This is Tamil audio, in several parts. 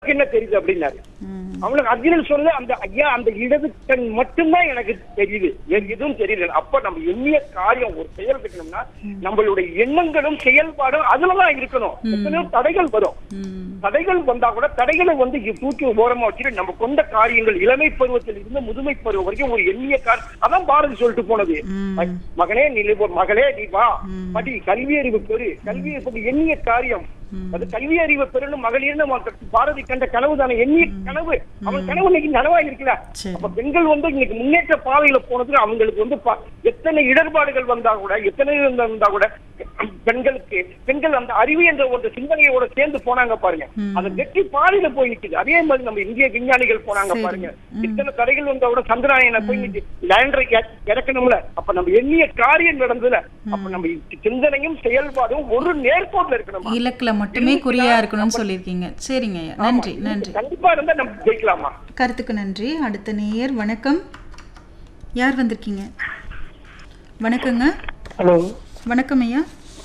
என்ன தெரியுது அப்படின்னாரு. அவனுக்கு அர்ஜுனன் சொல்ல அந்த ஐயா அந்த இடது கண் மட்டும்தான் எனக்கு தெரியுது, எதுவும் தெரியல. அப்ப நம்ம எண்ணிய காரியம் ஒரு செயல் இருக்கணும்னா நம்மளுடைய எண்ணங்களும் செயல்பாடும் அதுலதான் இருக்கணும். எத்தனையோ தடைகள் வரும், தடைகள் வந்தா கூட தடைகளை தூக்கி ஓரமா வச்சுட்டு நம்ம கொண்ட காரியங்கள் இளமை பருவத்தில் இருந்து முதுமை பருவம் வரைக்கும் ஒரு எண்ணிய அதான் பாரதி சொல்லிட்டு போனது. மகனே நீ மகளே நீ வா படி, கல்வி அறிவு பெரு, கல்வி எண்ணிய காரியம் அது கல்வி அறிவை பெறணும் மகளிர்னு பாரதி கண்ட கனவு தானே எண்ணிய கனவு. அவன் கனவு இன்னைக்கு நனவா இருக்குல்ல. அப்ப பெண்கள் இன்னைக்கு முன்னேற்ற பாதையில போனதுக்கு அவங்களுக்கு எத்தனை இடர்பாடுகள் வந்தா கூட, எத்தனை வந்தா கூட பெண்கள் அந்த அறிவு என்ற ஒரு சிந்தனையோட சேர்ந்து போனாங்க பாருங்க. அந்த வெற்றி பாதையில போய் நிக்குது. அதே மாதிரி நம்ம இந்திய விஞ்ஞானிகள் போனாங்க பாருங்க. இத்தனை தடைகள் வந்தா கூட சந்திராயனை போய் லேண்டரை இறக்கணும்ல. அப்ப நம்ம எண்ணிய காரியம் நடந்ததுல அப்ப நம்ம சிந்தனையும் செயல்பாடும் ஒரு நேர்கோட்டில் இருக்கணும், இலக்குல மட்டுமே குறியா இருக்கணும்னு சொல்லியிருக்கீங்க. சரிங்க, நன்றி நன்றி. கண்டிப்பா இருந்தா நம்ம ஜெயிக்கலாமா? கருத்துக்கு நன்றி. அடுத்த நேயர் வணக்கம். யார் வந்திருக்கீங்க? வணக்கங்க. ஹலோ, வணக்கம் ஐயா.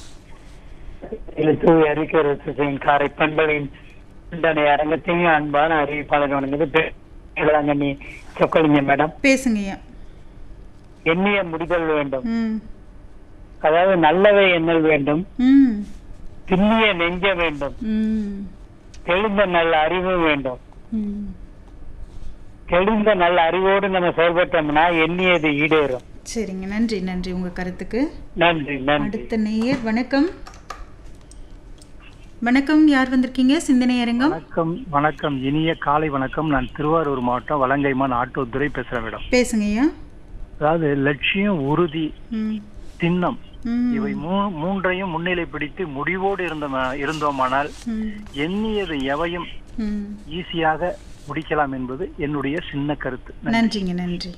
காரை பண்பலின் அரங்கத்தையும் அன்பான அறிவிப்பாளர் வணங்குது. சொக்கலிங்க மேடம் பேசுங்க ஐயா. எண்ணிய முடிதல் வேண்டும், அதாவது நல்லவை எண்ணல் வேண்டும், திண்ணிய நெஞ்ச வேண்டும், தெளிந்த நல்ல அறிவு வேண்டும். தெளிந்த நல்ல அறிவோடு நம்ம செயல்பட்டோம்னா எண்ணியது ஈடேறும். சரிங்க, நன்றி நன்றி உங்க கருத்துக்கு. நன்றி நன்றி. அடுத்த நேயர் வணக்கம். வணக்கம், யார் வந்திருக்கீங்க? சிந்தனை அரங்கம். வணக்கம். வணக்கம், இனிய காலை வணக்கம். நான் திருவாரூர் மாவட்டம் வலங்கைமான் ஆட்டோதுரை பேசுறேன் மேடம். பேசுங்க ஐயா. அதாவது லட்சியம், உறுதி, திண்ணம் இவை மூன்றையும் முன்னிலை பிடித்து முடிவோடு இருந்தோமானால் எண்ணியது எவையும் ஈஸியாக முடிக்கலாம் என்பது என்னுடைய சின்ன கருத்து. நன்றிங்க, நன்றி.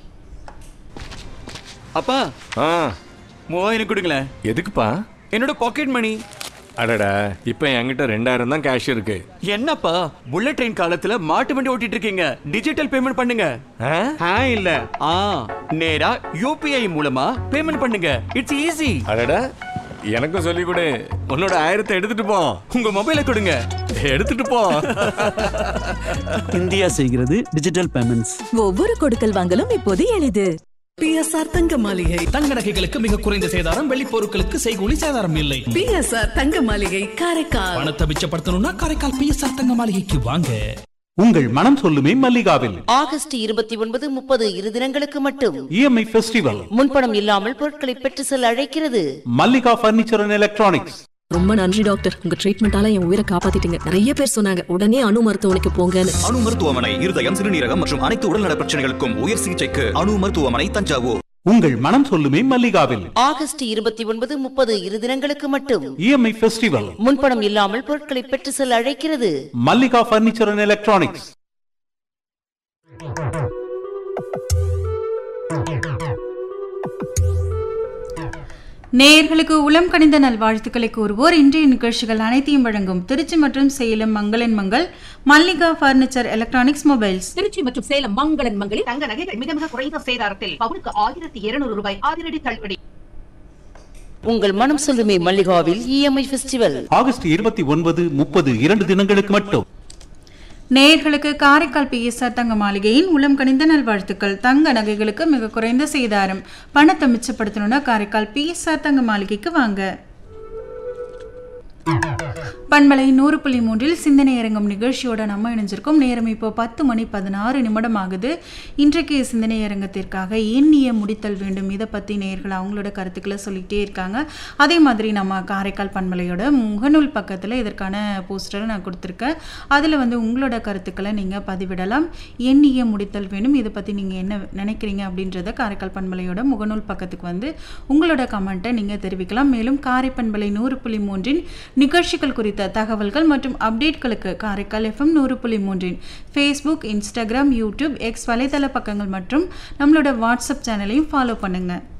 அப்பா 3000 கொடுங்களேன். எதுக்குப்பா? என்னோட பாக்கெட் மணி. அடடா, இப்ப என்கிட்ட 2000 தான் கேஷ் இருக்கு. என்னப்பா புல்லட் ட்ரெயின் காலத்துல மாட்டு வண்டி ஓட்டிட்டு இருக்கீங்க? டிஜிட்டல் பேமெண்ட் பண்ணுங்க. இல்ல நேரா யூபிஐ மூலமா பேமெண்ட் பண்ணுங்க. It's easy. அடடா, எனக்கும் சொல்லி கொடு. உன்னோட 1000 எடுத்துட்டு போ. உங்க மொபைலை கொடுங்க. எடுத்துட்டு போ. இந்தியா செய்கிறது டிஜிட்டல் பேமெண்ட்ஸ். ஒவ்வொரு கொடுக்கல் வாங்கலும் இப்போது எளிது. பிஎஸ்ஆர் தங்க மாளிகை. தங்க நகைகளுக்கு மிக குறைந்த சேதாரம், வெள்ளி பொருட்களுக்கு செய்கூலி சேதாரம் இல்லை. பிஎஸ்ஆர் தங்க மாளிகை, காரைக்கால். பணத்தை மிச்சப்படுத்தணும்னா காரைக்கால் பிஎஸ்ஆர் தங்க மாளிகைக்கு வாங்க. உங்கள் மனம் சொல்லுமே மல்லிகாவில் ஆகஸ்ட் 29, 30 இரு தினங்களுக்கு மட்டும் இஎம்ஐ ஃபெஸ்டிவல். முன்பணம் இல்லாமல் பொருட்களை பெற்று செல்ல அழைக்கிறது மல்லிகா பர்னிச்சர் அண்ட் எலக்ட்ரானிக்ஸ். ரொம்ப நன்றி டாக்டர், உங்க ட்ரீட்மெண்டால என் உயிரை காப்பாத்திட்டீங்க. நிறைய பேர் சொன்னாங்க உடனே அணு மருத்துவமனைக்கு போங்கன்னு. அணு மருத்துவமனை இருதயம், சிறுநீரகம் மற்றும் அனைத்து உடல்நல பிரச்சனைகளுக்கும் உயர் சிகிச்சைக்கு அணு மருத்துவமனை, தஞ்சாவூர். உங்கள் மனம் சொல்லுமே மல்லிகாவில் ஆகஸ்ட் 29, 30 இரு தினங்களுக்கு மட்டும் இஎம்ஐ ஃபெஸ்டிவல். முன்பணம் இல்லாமல் பொருட்களை பெற்று செல்ல அழைக்கிறது மல்லிகா பர்னிச்சர் அண்ட் எலக்ட்ரானிக்ஸ். நேயர்களுக்கு உளம் கனிந்த நல்வாழ்த்துக்களை கூறுவோர். இன்றைய நிகழ்ச்சிகள் அனைத்தையும் வழங்கும் திருச்சி மற்றும் சேலம் மங்களன் Mangal, Mallika furniture, electronics, mobiles. Trichy மற்றும் சேலம் மங்களன் மங்களில் தங்க நகைகள் மிக மிக குறைந்த சேதாரத்தில் பவுனுக்கு 1200 ரூபாய் அதிரடி தள்ளுபடி. உங்கள் மனம் சொல்லுமே மல்லிகாவில் இஎம்ஐ ஃபெஸ்டிவல் ஆகஸ்ட் 29, 30 2 தினங்களுக்கு மட்டும். நேயர்களுக்கு காரைக்கால் பிஎஸ்ஆர் தங்க மாளிகையின் உளம் கனிந்த நல்வாழ்த்துக்கள். தங்க நகைகளுக்கு மிக குறைந்த சேதாரம், பணத்தை மிச்சப்படுத்தணும்னா காரைக்கால் பிஎஸ்ஆர் தங்க மாளிகைக்கு வாங்க. பண்பலை 100.3 சிந்தனை அரங்கம் நிகழ்ச்சியோட நம்ம இணைஞ்சிருக்கோம். நேரம் இப்போ 10:16 ஆகுது. இன்றைக்கு சிந்தனை அரங்கத்திற்காக எண்ணிய முடித்தல் வேண்டும், இதை பற்றி நேயர்கள் அவங்களோட கருத்துக்களை சொல்லிகிட்டே இருக்காங்க. அதே மாதிரி நம்ம காரைக்கால் பண்பலையோட முகநூல் பக்கத்தில் இதற்கான போஸ்டரை நான் கொடுத்துருக்கேன். அதில் உங்களோட கருத்துக்களை நீங்கள் பதிவிடலாம். எண்ணிய முடித்தல் வேண்டும், இதை பற்றி நீங்கள் என்ன நினைக்கிறீங்க அப்படின்றத காரைக்கால் பண்பலையோட முகநூல் பக்கத்துக்கு உங்களோட கமெண்ட்டை நீங்கள் தெரிவிக்கலாம். மேலும் காரை பண்பலை 100.3 நிகழ்ச்சிகள் குறித்த தகவல்கள் மற்றும் அப்டேட்களுக்கு Karaikal FM 100.3 Facebook, Instagram, YouTube, X வலைதள பக்கங்கள் மற்றும் நம்மளோட வாட்ஸ்அப் சேனலையும் ஃபாலோ பண்ணுங்க.